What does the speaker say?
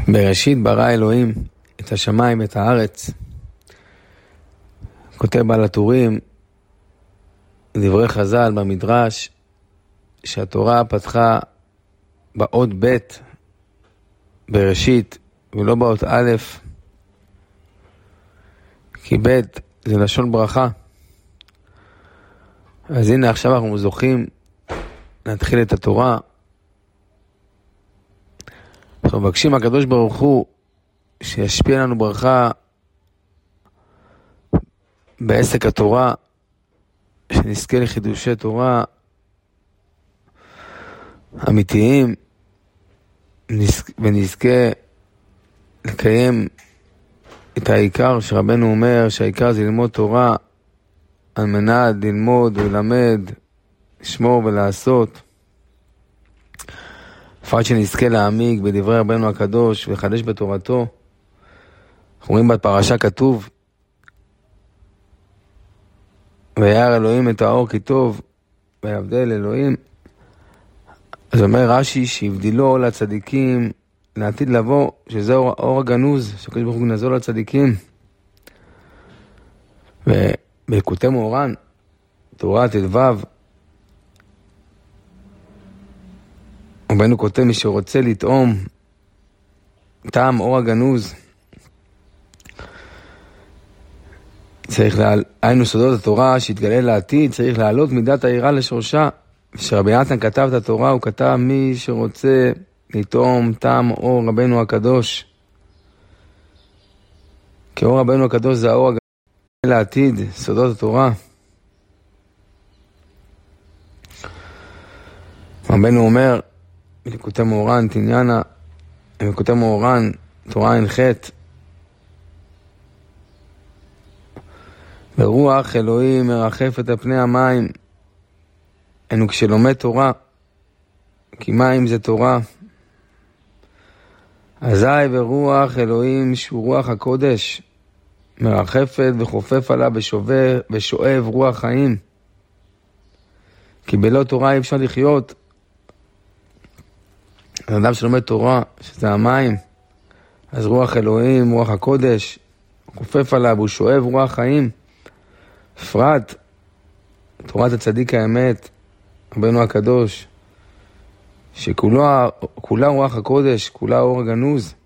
בראשית ברא אלוהים את השמיים ואת הארץ. כותב בעל הטורים דברי חז"ל במדרש שהתורה פתחה באות ב' בראשית ולא באות א', כי ב' זה לשון ברכה. אז הנה עכשיו אנחנו זוכים להתחיל את התורה. אנחנו מבקשים הקדוש ברוך הוא שישפיע לנו ברכה בעסק התורה, שנזכה לחידושי תורה אמיתיים, ונזכה לקיים את העיקר שרבנו אומר שהעיקר זה ללמוד תורה על מנת ללמוד ולמד, לשמור ולעשות. לפעמים שנזכה להעמיק בדברי רבנו הקדוש ולחדש בתורתו. אנחנו רואים בפרשה כתוב וירא אלוהים את האור כי טוב ויבדל אלוהים. אז אומר רש"י שהבדילו לצדיקים לעתיד לבוא, שזה אור הגנוז שהקדוש ברוך הוא גנזו לצדיקים. ובליקוטי מוהר"ן תורה ט"ו רבנו כותב מי שרוצה לטעום טעם אור הגנוז צריך היינו סודות התורה שהתגלה לעתיד, צריך להעלות מידת היראה לשורשה. כשרבי נתן כתב את התורה הוא כתב מי שרוצה לטעום טעם אור רבנו הקדוש, כי אור רבנו הקדוש זה האור הגנוז לעתיד, סודות התורה. רבנו אומר בליקוטי מוהר"ן תניאנה, בליקוטי מוהר"ן תורה ע"ח, ורוח אלוהים מרחפת על פני המים. אנו כשלומד תורה, כי מים זה תורה. אזי ורוח אלוהים שהוא רוח הקודש מרחפת וחופף עליו ושואב רוח חיים. כי בלא תורה אי אפשר לחיות. האדם שלומד תורה, שזה המים, אז רוח אלוהים, רוח הקודש, חופף עליו, הוא שואב רוח חיים. בפרט, תורת הצדיק האמת, רבנו הקדוש, שכולה רוח הקודש, כולה אור הגנוז.